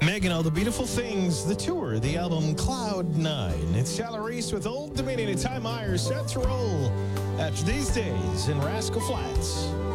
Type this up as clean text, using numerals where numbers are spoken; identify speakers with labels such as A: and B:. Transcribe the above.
A: Megan, All the Beautiful Things, the tour, the album Cloud 9. It's Shallow Reese with Old Dominion and Ty Myers set to roll after these days in Rascal Flats.